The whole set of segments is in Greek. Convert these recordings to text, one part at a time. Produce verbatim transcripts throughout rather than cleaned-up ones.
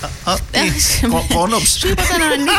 Κόνοψ. Σου είπα να ανοίγει.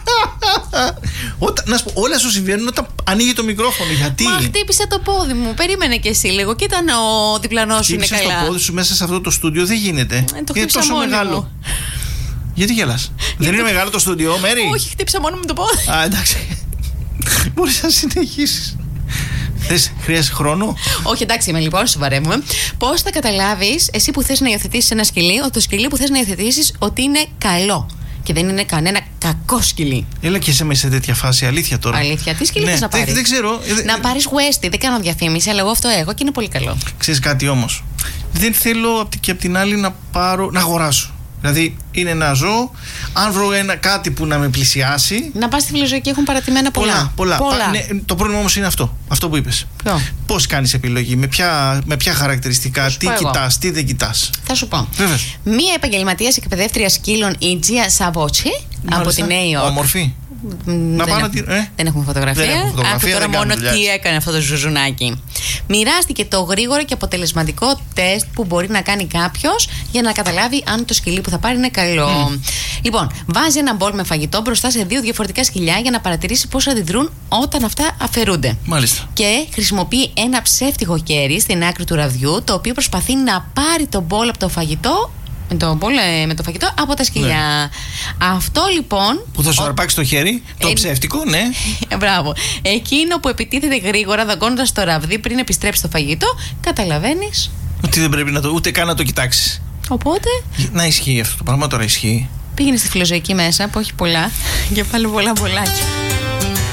Να σου πω, όλα σου συμβαίνουν όταν ανοίγει το μικρόφωνο. Γιατί? Μα χτύπησε το πόδι μου. Περίμενε κι εσύ λίγο. Κοίτα ο διπλανός σου είναι καλά. Χτύπησε το πόδι σου μέσα σε αυτό το στούντιο, δεν γίνεται. Ε, το είναι τόσο μεγάλο. Μου. Γιατί γελάς? Δεν είναι μεγάλο το στούντιο, Μέρη? Όχι, χτύπησα μόνο με το πόδι. Α, εντάξει. Μπορείς να συνεχίσεις. Θες, χρειάζεται χρόνο? Όχι, εντάξει, είμαι λοιπόν, σοβαρεύουμε. Πώς θα καταλάβεις, εσύ που θες να υιοθετήσεις ένα σκυλί, ότι το σκυλί που θες να υιοθετήσεις ότι είναι καλό και δεν είναι κανένα κακό σκυλί? Έλα και εσύ μέσα σε τέτοια φάση, αλήθεια τώρα. Αλήθεια, τι σκυλί ναι, θες να πάρεις? Δεν, δεν ξέρω. Να πάρεις Westie, δεν κάνω διαφήμιση, αλλά εγώ αυτό έχω και είναι πολύ καλό. Ξέρεις κάτι όμως? Δεν θέλω και απ' την άλλη να πάρω, να αγοράσω. Δηλαδή είναι ένα ζώο, αν βρω ένα, κάτι που να με πλησιάσει. Να πας στη φιλοζωική, έχουν παρατημένα πολλά. Πολλά, πολλά. πολλά. Πα, ναι, το πρόβλημα όμως είναι αυτό, αυτό που είπες. Ποιο? Πώς κάνεις επιλογή, με ποια, με ποια χαρακτηριστικά, τι κοιτάς, τι δεν κοιτάς? Θα σου πω. Βέβαιως. Μία επαγγελματίας εκπαιδεύτρια σκύλων, η Τζία Σαβότσι, από τη Νέα Υόρκ. Όμορφη. Να δεν, πάω έχ, να... ε? δεν έχουμε φωτογραφία. Δεν έχουμε φωτογραφία. Άκου τώρα μόνο δουλειά. τι έκανε αυτό το ζουζουνάκι. Μοιράστηκε το γρήγορο και αποτελεσματικό τεστ που μπορεί να κάνει κάποιος για να καταλάβει αν το σκυλί που θα πάρει είναι καλό. Mm. Λοιπόν, βάζει ένα μπολ με φαγητό μπροστά σε δύο διαφορετικά σκυλιά για να παρατηρήσει πώς αντιδρούν όταν αυτά αφαιρούνται. Μάλιστα. Και χρησιμοποιεί ένα ψεύτικο χέρι στην άκρη του ραβδιού, το οποίο προσπαθεί να πάρει το μπολ από το φαγητό. Με το, μπολ, με το φαγητό από τα σκυλιά. Ναι. Αυτό λοιπόν. Που θα σου ο... αρπάξει το χέρι, το ε... ψεύτικο, ναι. Μπράβο. Εκείνο που επιτίθεται γρήγορα, δαγκώνοντας το ραβδί πριν επιστρέψει το φαγητό, καταλαβαίνεις ότι δεν πρέπει να το, ούτε καν να το κοιτάξεις. Οπότε. Να ισχύει αυτό το πράγμα, τώρα ισχύει. Πήγαινε στη φιλοζωική μέσα που έχει πολλά και πάλι πολλά πολλάκια.